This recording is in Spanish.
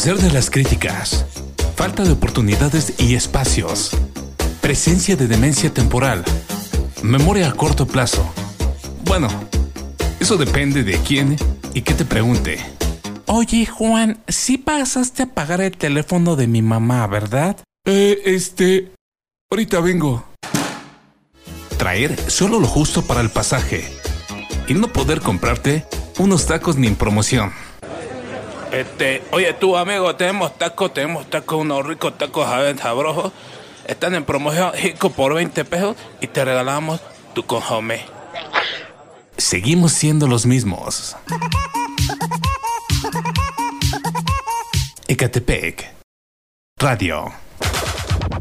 Poder de las críticas, falta de oportunidades y espacios, presencia de demencia temporal, memoria a corto plazo. Bueno, eso depende de quién y qué te pregunte. Oye, Juan, sí pasaste a pagar el teléfono de mi mamá, ¿verdad? Ahorita vengo. Traer solo lo justo para el pasaje y no poder comprarte unos tacos ni en promoción. Oye tú, amigo, tenemos tacos, unos ricos tacos sabrosos. Están en promoción, rico por 20 pesos y te regalamos tu consomé. Seguimos siendo los mismos. Ecatepec Radio.